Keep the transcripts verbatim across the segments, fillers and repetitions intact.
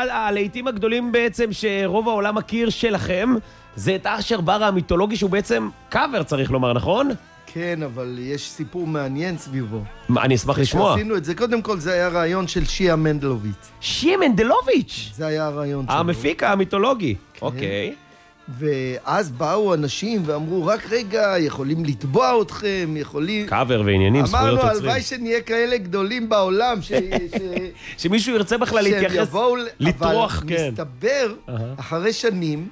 הלהיטים הגדולים בעצם שרוב העולם מכיר שלכם, זה את אשר ברה המיתולוגי, שהוא בעצם קאבר, צריך לומר, נכון? כן, אבל יש סיפור מעניין סביבו. מה, אני אשמח לשמוע. שעשינו את זה, קודם כל זה היה רעיון של שיה מנדלוביץ'. שיה מנדלוביץ'? זה היה הרעיון שלו. המפיק המיתולוגי. אוקיי. ואז באו אנשים ואמרו, רק רגע, יכולים לתבוע אתכם, יכולים... קאבר ועניינים, זכויות יוצרים. אמרנו, הלוואי שנהיה כאלה גדולים בעולם, ש... שמישהו ירצה בכלל להתייחס, לטרוח, כן. אבל מסתבר, אחרי שנים,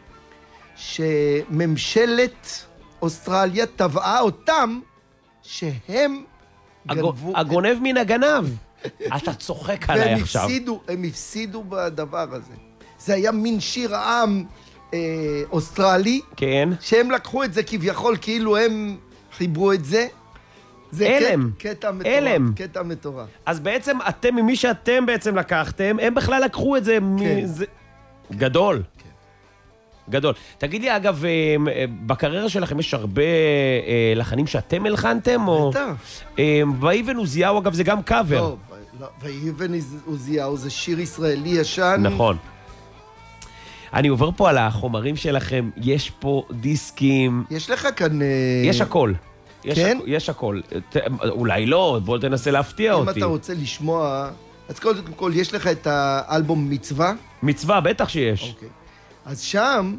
שממשלת אוסטרליה טבעה אותם, שהם גנבו... הגונב מן הגנב. אתה צוחק עליי עכשיו. והם הפסידו בדבר הזה. זה היה מין שיר עם... אוסטרלי, כן. שהם לקחו את זה כביכול, כאילו הם חיברו את זה. זה אלם. קטע מטורף. אלם. קטע מטורף. אז בעצם אתם, ממי שאתם בעצם לקחתם, הם בכלל לקחו את זה. כן. מזה... גדול. כן. גדול. תגיד לי, אגב, בקריירה שלכם יש הרבה לחנים שאתם הלחנתם? בטח. ואיבן עוזיהו, אגב, זה גם קאבר. לא, לא. ואיבן עוזיהו זה שיר ישראלי ישן. נכון. אני עובר פה על החומרים שלכם, יש פה דיסקים... יש לך כאן... יש הכל. כן? יש הכל. אולי לא, בוא תנסה להפתיע אותי. אם אתה רוצה לשמוע... אז קודם כל, יש לך את האלבום מצווה? מצווה, בטח שיש. אוקיי. אז שם,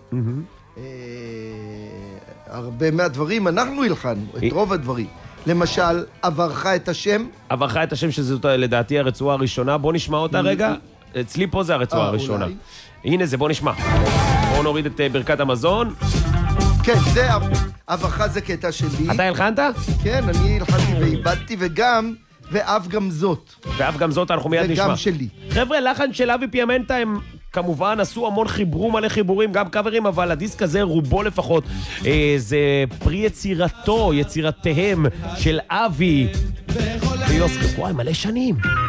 הרבה מהדברים, אנחנו הלחנו את רוב הדברים. למשל, עברך את השם. עברך את השם, שזאת לדעתי הרצועה הראשונה. בוא נשמע אותה רגע. אצלי פה זה הרצועה הראשונה. הנה זה, בוא נשמע. בוא נוריד את ברכת המזון. כן, זה, עברך זה קטע שלי. אתה הלחנת? כן, אני הלחנתי ואיבדתי, וגם, ואף גם זאת. ואף גם זאת, אנחנו מיד נשמע. וגם שלי. חבר'ה, לחן של אבי פיאמנטה הם כמובן עשו המון חיברו מלא חיבורים, גם קאברים, אבל הדיסק הזה, רובו לפחות, אה, זה פרי יצירתו, יצירתיהם של אבי ויוסק. וואי, מלא שנים.